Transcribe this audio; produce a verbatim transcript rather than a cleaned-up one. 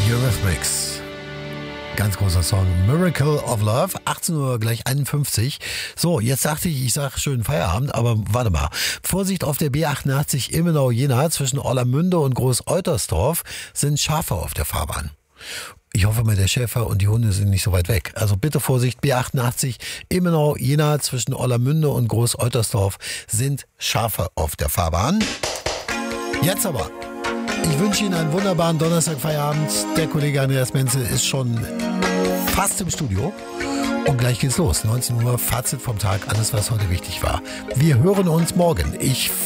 Eurythmics. Ganz großer Song. Miracle of Love. achtzehn Uhr gleich einundfünfzig. So, jetzt dachte ich, ich sage schönen Feierabend, aber warte mal. Vorsicht auf der B achtundachtzig Ilmenau-Jena zwischen Orlamünde und Groß-Eutersdorf sind Schafe auf der Fahrbahn. Ich hoffe mal, der Schäfer und die Hunde sind nicht so weit weg. Also bitte Vorsicht, B achtundachtzig Ilmenau-Jena zwischen Orlamünde und Groß-Eutersdorf sind Schafe auf der Fahrbahn. Jetzt aber. Ich wünsche Ihnen einen wunderbaren Donnerstag-Feierabend. Der Kollege Andreas Menzel ist schon fast im Studio. Und gleich geht's los. neunzehn Uhr, Fazit vom Tag, alles was heute wichtig war. Wir hören uns morgen. Ich